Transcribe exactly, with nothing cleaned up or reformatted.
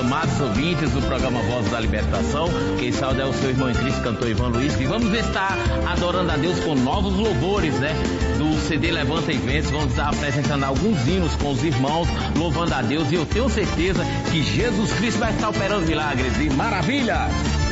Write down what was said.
amados ouvintes do programa Voz da Libertação. Quem saúda é o seu irmão em Cristo, cantor Ivan Luiz. E vamos estar adorando a Deus com novos louvores, né? Do C D Levanta e Vence. Vamos estar apresentando alguns hinos com os irmãos, louvando a Deus. E eu tenho certeza que Jesus Cristo vai estar operando milagres e maravilhas.